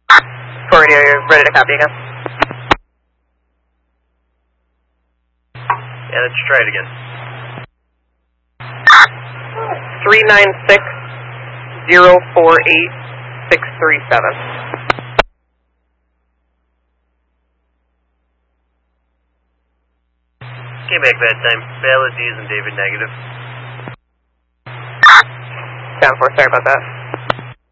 Forward, are you ready to copy again? Yeah, let's try it again. 396-048-637. Came back that time. Valid D's and David negative. Down 4, sorry about that.